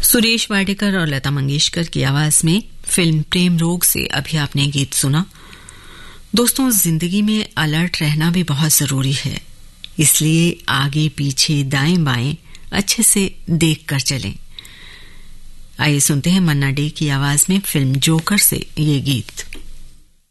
सुरेश वाडेकर और लता मंगेशकर की आवाज में फिल्म प्रेम रोग से अभी आपने गीत सुना। दोस्तों, जिंदगी में अलर्ट रहना भी बहुत जरूरी है, इसलिए आगे पीछे दाएं बाएं अच्छे से देख कर चलें। आइए सुनते हैं मन्ना डे की आवाज में फिल्म जोकर से ये गीत।